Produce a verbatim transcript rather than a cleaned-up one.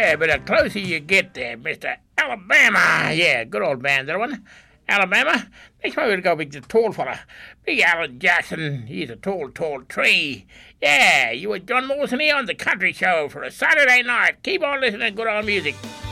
Yeah, but the closer you get there, Mister Alabama. Yeah, good old band, that one. Alabama. Next one we'll go with the tall fella. Big Alan Jackson. He's a tall, tall tree. Yeah, you were John Mawson here on the Country Show for a Saturday night. Keep on listening to good old music.